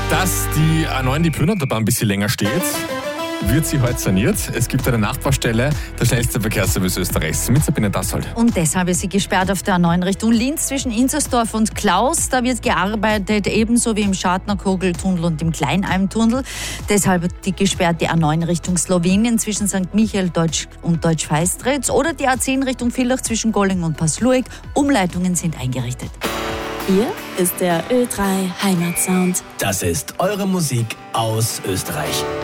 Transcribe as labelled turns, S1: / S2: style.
S1: Dass die A9, die Plünerterbahn, ein bisschen länger steht, wird sie heute saniert. Es gibt eine Nachbaustelle, der schnellste Verkehrsservice Österreichs. Mit Sabine Dassold.
S2: Und deshalb ist sie gesperrt auf der A9 Richtung Linz zwischen Inzersdorf und Klaus. Da wird gearbeitet, ebenso wie im Schartner-Kogeltunnel und im Kleinalmtunnel. Deshalb die gesperrte A9 Richtung Slowenien zwischen St. Michael und Deutsch-Feistritz oder die A10 Richtung Villach zwischen Golling und Pasluik. Umleitungen sind eingerichtet.
S3: Hier ist der Ö3 Heimatsound.
S4: Das ist eure Musik aus Österreich.